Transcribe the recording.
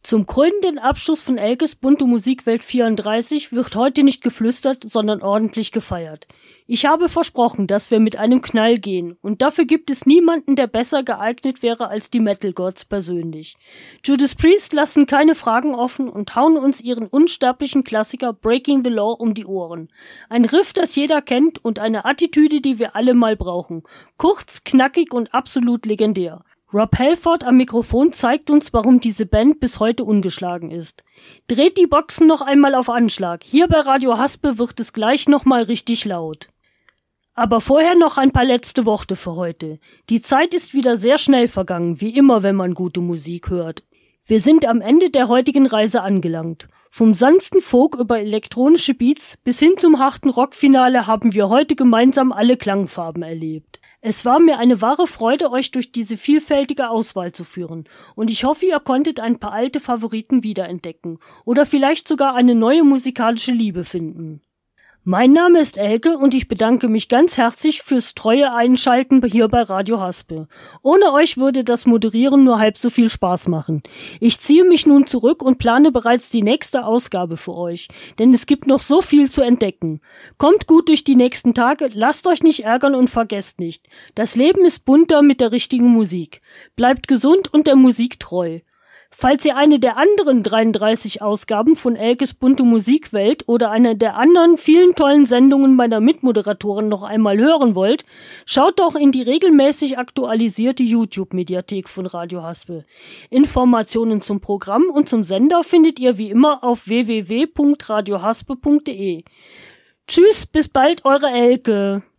Zum krönenden Abschluss von Elkes bunte Musikwelt 34 wird heute nicht geflüstert, sondern ordentlich gefeiert. Ich habe versprochen, dass wir mit einem Knall gehen, und dafür gibt es niemanden, der besser geeignet wäre als die Metal Gods persönlich. Judas Priest lassen keine Fragen offen und hauen uns ihren unsterblichen Klassiker Breaking the Law um die Ohren. Ein Riff, das jeder kennt, und eine Attitüde, die wir alle mal brauchen. Kurz, knackig und absolut legendär. Rob Halford am Mikrofon zeigt uns, warum diese Band bis heute ungeschlagen ist. Dreht die Boxen noch einmal auf Anschlag. Hier bei Radio Haspe wird es gleich nochmal richtig laut. Aber vorher noch ein paar letzte Worte für heute. Die Zeit ist wieder sehr schnell vergangen, wie immer, wenn man gute Musik hört. Wir sind am Ende der heutigen Reise angelangt. Vom sanften Folk über elektronische Beats bis hin zum harten Rockfinale haben wir heute gemeinsam alle Klangfarben erlebt. Es war mir eine wahre Freude, euch durch diese vielfältige Auswahl zu führen, und ich hoffe, ihr konntet ein paar alte Favoriten wiederentdecken oder vielleicht sogar eine neue musikalische Liebe finden. Mein Name ist Elke und ich bedanke mich ganz herzlich fürs treue Einschalten hier bei Radio Haspe. Ohne euch würde das Moderieren nur halb so viel Spaß machen. Ich ziehe mich nun zurück und plane bereits die nächste Ausgabe für euch, denn es gibt noch so viel zu entdecken. Kommt gut durch die nächsten Tage, lasst euch nicht ärgern und vergesst nicht, das Leben ist bunter mit der richtigen Musik. Bleibt gesund und der Musik treu. Falls ihr eine der anderen 33 Ausgaben von Elkes bunte Musikwelt oder eine der anderen vielen tollen Sendungen meiner Mitmoderatoren noch einmal hören wollt, schaut doch in die regelmäßig aktualisierte YouTube-Mediathek von Radio Haspe. Informationen zum Programm und zum Sender findet ihr wie immer auf www.radiohaspe.de. Tschüss, bis bald, eure Elke.